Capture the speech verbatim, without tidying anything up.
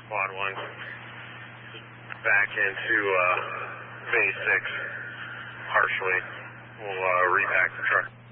Quad one. Back into uh, Bay six, partially. We'll uh, repack the truck.